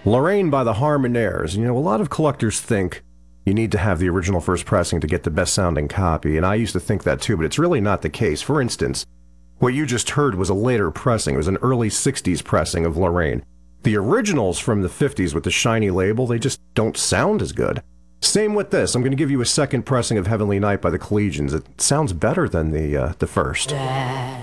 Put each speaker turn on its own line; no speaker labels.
Lorraine by the Harmonaires. You know, a lot of collectors think you need to have the original first pressing to get the best sounding copy, and I used to think that too, but it's really not the case. For instance, what you just heard was a later pressing. It was an early 60s pressing of Lorraine. The originals from the 50s with the shiny label, they just don't sound as good. Same with this. I'm going to give you a second pressing of Heavenly Night by the Collegians. It sounds better than the first.